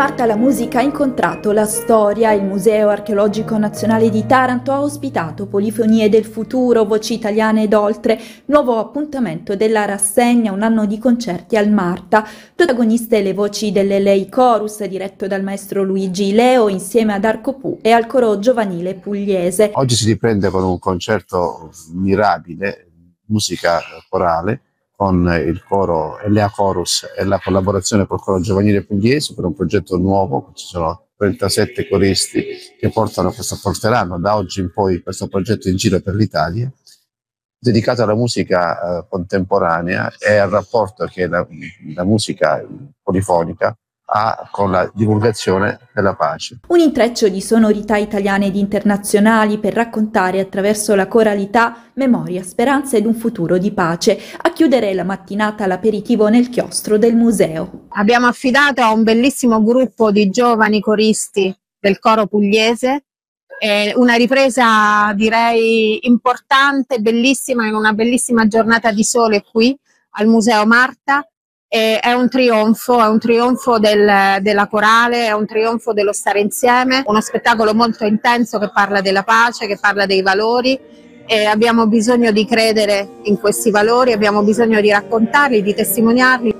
Marta la musica ha incontrato la storia. Il Museo Archeologico Nazionale di Taranto ha ospitato Polifonie del futuro, voci italiane ed oltre, nuovo appuntamento della rassegna, un anno di concerti al Marta. Protagoniste le voci dell'Elei Chorus, diretto dal maestro Luigi Leo, insieme ad Arcopù e al coro giovanile pugliese. Oggi si riprende con un concerto mirabile, musica corale, con il coro Elei Chorus e la collaborazione col coro giovanile pugliese per un progetto nuovo. Ci sono 37 coristi che porteranno da oggi in poi questo progetto in giro per l'Italia, dedicato alla musica contemporanea e al rapporto che la musica polifonica ha con la divulgazione della pace. Un intreccio di sonorità italiane ed internazionali per raccontare attraverso la coralità memoria, speranza ed un futuro di pace. A chiudere la mattinata l'aperitivo nel chiostro del museo. Abbiamo affidato a un bellissimo gruppo di giovani coristi del coro pugliese una ripresa direi importante, bellissima, in una bellissima giornata di sole qui al Museo Marta. È un trionfo della corale, è un trionfo dello stare insieme, uno spettacolo molto intenso che parla della pace, che parla dei valori, e abbiamo bisogno di credere in questi valori, abbiamo bisogno di raccontarli, di testimoniarli.